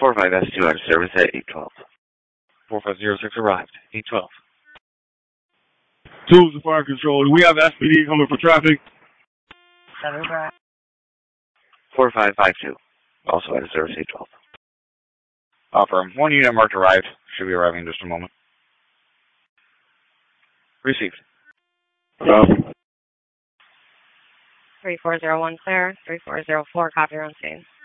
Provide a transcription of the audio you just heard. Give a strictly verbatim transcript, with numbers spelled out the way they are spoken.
four five S two out of service at eight twelve. four five zero six arrived, eight twelve. Two is the fire control. We have S P D coming for traffic. seven five. four five five two, also out of service eight twelve. Affirm. One unit marked arrived. Should be arriving in just a moment. Received. Copy. three four zero one clear. three four zero four, copy on scene.